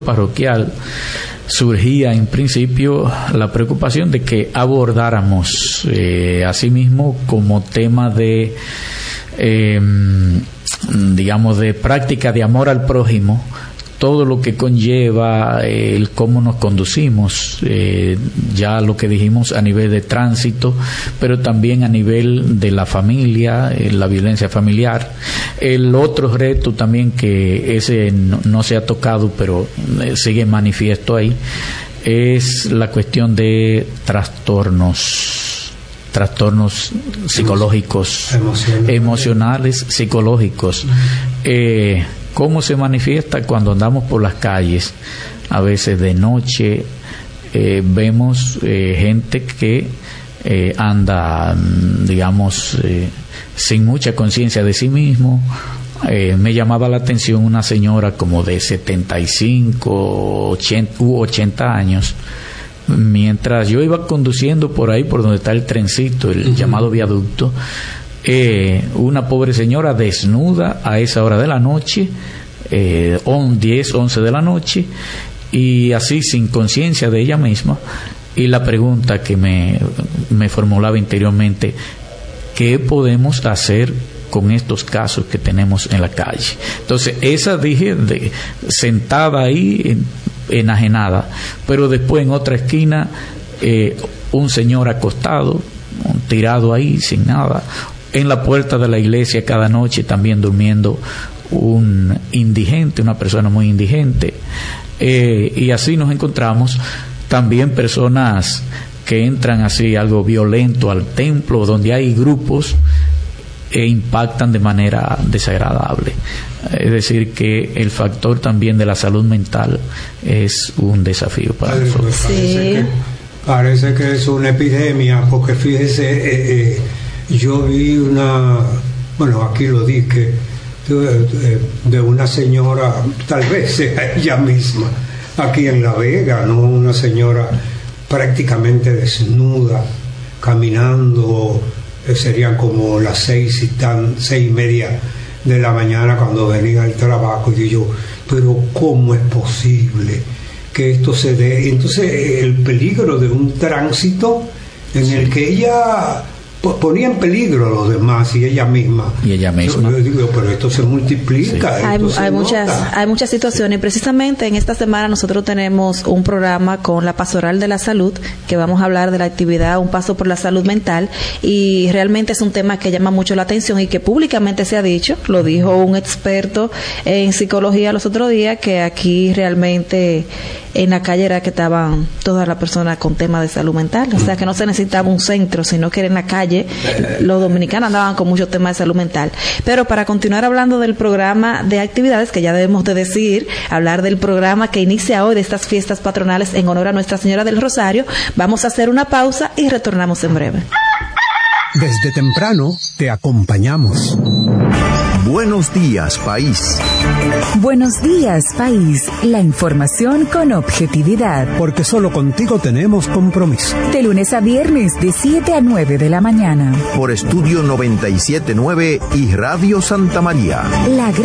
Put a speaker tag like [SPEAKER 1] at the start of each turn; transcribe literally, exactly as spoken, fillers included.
[SPEAKER 1] parroquial surgía en principio la preocupación de que abordáramos eh, asimismo como tema de eh, digamos de práctica de amor al prójimo todo lo que conlleva eh, el cómo nos conducimos, eh, ya lo que dijimos a nivel de tránsito, pero también a nivel de la familia, eh, la violencia familiar. El otro reto también que ese no, no se ha tocado, pero eh, sigue manifiesto ahí, es la cuestión de trastornos. trastornos psicológicos, emocionales, emocionales psicológicos. Eh, ¿Cómo se manifiesta cuando andamos por las calles? A veces de noche eh, vemos eh, gente que eh, anda, digamos, eh, sin mucha conciencia de sí mismo. Eh, me llamaba la atención una señora como de setenta y cinco u ochenta años. Mientras yo iba conduciendo por ahí, por donde está el trencito, el uh-huh. llamado viaducto, eh, una pobre señora desnuda a esa hora de la noche, eh, diez, once de la noche, y así sin conciencia de ella misma. Y la pregunta que me, me formulaba interiormente, ¿qué podemos hacer con estos casos que tenemos en la calle? Entonces, esa dije, de, sentada ahí, en, enajenada, pero después en otra esquina eh, un señor acostado, tirado ahí sin nada, en la puerta de la iglesia cada noche también durmiendo un indigente, una persona muy indigente, eh, y así nos encontramos también personas que entran así algo violento al templo donde hay grupos e impactan de manera desagradable. Es decir, que el factor también de la salud mental es un desafío para
[SPEAKER 2] Ay,
[SPEAKER 1] nosotros.
[SPEAKER 2] Parece,
[SPEAKER 3] sí.
[SPEAKER 2] que, parece que es una epidemia, porque fíjese, eh, eh, yo vi una, bueno, aquí lo dije, de, de una señora, tal vez sea ella misma, aquí en La Vega, ¿no? Una señora prácticamente desnuda, caminando. Serían como las seis y tan seis y media de la mañana cuando venía al trabajo, y yo, pero ¿cómo es posible que esto se dé? Entonces el peligro de un tránsito en sí. el que ella ponía en peligro a los demás y ella misma.
[SPEAKER 1] Y ella misma.
[SPEAKER 2] Yo, yo digo, pero esto se multiplica.
[SPEAKER 3] Sí.
[SPEAKER 2] Esto
[SPEAKER 3] hay,
[SPEAKER 2] se
[SPEAKER 3] hay muchas, hay muchas situaciones. Y precisamente en esta semana nosotros tenemos un programa con la Pastoral de la Salud, que vamos a hablar de la actividad Un Paso por la Salud Mental, y realmente es un tema que llama mucho la atención y que públicamente se ha dicho, lo dijo un experto en psicología los otros días, que aquí realmente en la calle era que estaban todas las personas con temas de salud mental, o sea que no se necesitaba un centro, sino que era en la calle. Los dominicanos andaban con muchos temas de salud mental. Pero para continuar hablando del programa de actividades, que ya debemos de decir, hablar del programa que inicia hoy de estas fiestas patronales en honor a Nuestra Señora del Rosario, vamos a hacer una pausa y retornamos en breve.
[SPEAKER 4] Desde temprano te acompañamos.
[SPEAKER 5] Buenos días, país.
[SPEAKER 6] Buenos días, país. La información con objetividad.
[SPEAKER 4] Porque solo contigo tenemos compromiso.
[SPEAKER 6] De lunes a viernes, de siete a nueve de la mañana.
[SPEAKER 5] Por Estudio noventa y siete punto nueve y Radio Santa María.
[SPEAKER 6] La